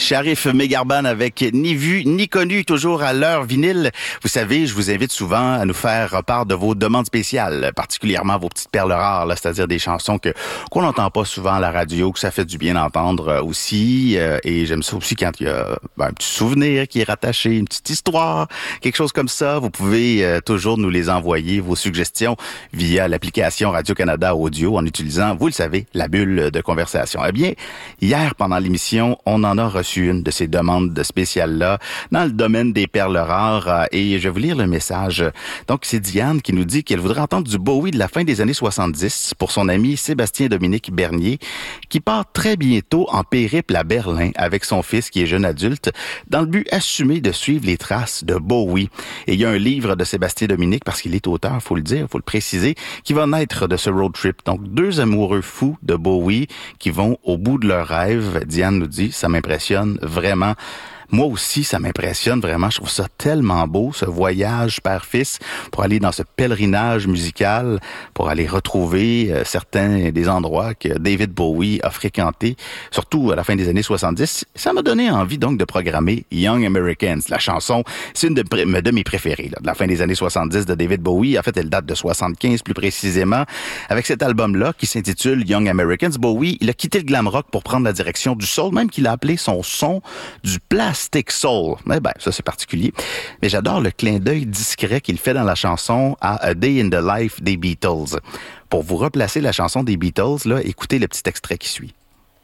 Sharif Megarban avec Ni vu ni connu, toujours à l'heure vinyle. Vous savez, je vous invite souvent à nous faire part de vos demandes spéciales, particulièrement vos petites perles rares, là, c'est-à-dire des chansons qu'on n'entend pas souvent à la radio, que ça fait du bien d'entendre aussi. Et j'aime ça aussi quand il y a un petit souvenir qui est rattaché, une petite histoire, quelque chose comme ça. Vous pouvez toujours nous les envoyer, vos suggestions, via l'application Radio-Canada Audio en utilisant, vous le savez, la bulle de conversation. Eh bien, hier, pendant l'émission, on en a reçu une de ces demandes spéciales-là dans le domaine des perles rares et je vais vous lire le message. Donc, c'est Diane qui nous dit qu'elle voudrait entendre du Bowie de la fin des années 70 pour son ami Sébastien-Dominique Bernier qui part très bientôt en périple à Berlin avec son fils qui est jeune adulte dans le but assumé de suivre les traces de Bowie. Et il y a un livre de Sébastien-Dominique, parce qu'il est auteur, faut le dire, faut le préciser, qui va naître de ce road trip. Donc, deux amoureux fous de Bowie qui vont au bout de leur rêve. Diane nous dit, ça m'impressionne vraiment. Moi aussi, ça m'impressionne vraiment. Je trouve ça tellement beau, ce voyage père-fils, pour aller dans ce pèlerinage musical, pour aller retrouver certains des endroits que David Bowie a fréquentés, surtout à la fin des années 70. Ça m'a donné envie donc de programmer Young Americans. La chanson, c'est une de mes préférées, là, de la fin des années 70 de David Bowie. En fait, elle date de 75 plus précisément. Avec cet album-là qui s'intitule Young Americans, Bowie, il a quitté le glam rock pour prendre la direction du soul, même qu'il a appelé son son du plastic soul. Mais ça c'est particulier. Mais j'adore le clin d'œil discret qu'il fait dans la chanson à A Day in the Life des Beatles. Pour vous replacer la chanson des Beatles, là, écoutez le petit extrait qui suit.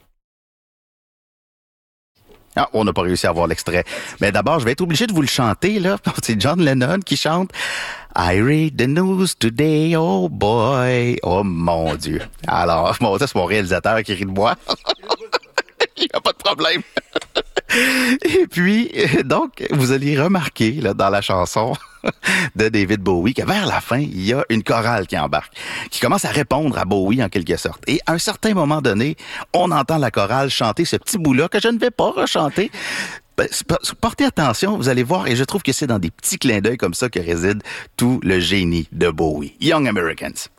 Ah, on n'a pas réussi à avoir l'extrait. Mais d'abord, je vais être obligé de vous le chanter, là. C'est John Lennon qui chante I read the news today, oh boy. Oh mon Dieu. Alors, ça, c'est mon réalisateur qui rit de moi. Il n'y a pas de problème. Et puis, donc, vous allez remarquer, là, dans la chanson de David Bowie, que vers la fin, il y a une chorale qui embarque, qui commence à répondre à Bowie en quelque sorte. Et à un certain moment donné, on entend la chorale chanter ce petit bout-là que je ne vais pas rechanter. Portez attention, vous allez voir, et je trouve que c'est dans des petits clins d'œil comme ça que réside tout le génie de Bowie. Young Americans.